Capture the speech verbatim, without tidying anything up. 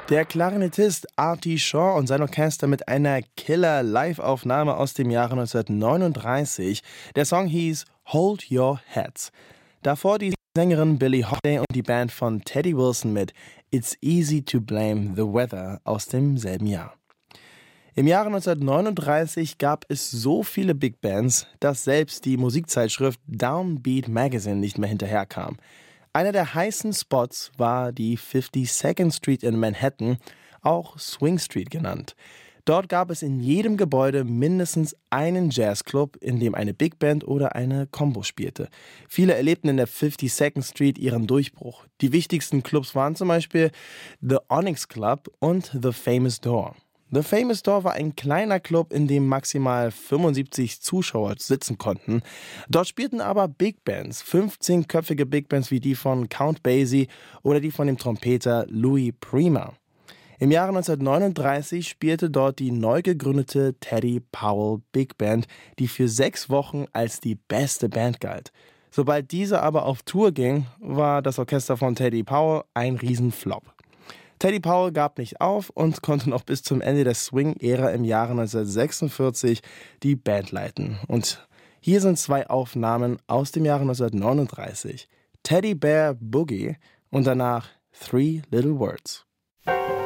Der Klarinettist Artie Shaw und sein Orchester mit einer Killer-Live-Aufnahme aus dem Jahre neunzehnhundertneununddreißig. Der Song hieß Hold Your Heads. Davor die Sängerin Billie Holiday und die Band von Teddy Wilson mit It's Easy to Blame the Weather aus demselben Jahr. Im Jahre neunzehnhundertneununddreißig gab es so viele Big Bands, dass selbst die Musikzeitschrift Downbeat Magazine nicht mehr hinterherkam. Einer der heißen Spots war die fifty-second Street in Manhattan, auch Swing Street genannt. Dort gab es in jedem Gebäude mindestens einen Jazzclub, in dem eine Big Band oder eine Combo spielte. Viele erlebten in der fifty-second Street ihren Durchbruch. Die wichtigsten Clubs waren zum Beispiel The Onyx Club und The Famous Door. The Famous Door war ein kleiner Club, in dem maximal fünfundsiebzig Zuschauer sitzen konnten. Dort spielten aber Big Bands, fünfzehnköpfige Big Bands wie die von Count Basie oder die von dem Trompeter Louis Prima. Im Jahre neunzehnhundertneununddreißig spielte dort die neu gegründete Teddy Powell Big Band, die für sechs Wochen als die beste Band galt. Sobald diese aber auf Tour ging, war das Orchester von Teddy Powell ein Riesenflop. Teddy Powell gab nicht auf und konnte noch bis zum Ende der Swing-Ära im Jahre neunzehnhundertsechsundvierzig die Band leiten. Und hier sind zwei Aufnahmen aus dem Jahre neunzehnhundertneununddreißig. Teddy Bear Boogie und danach Three Little Words.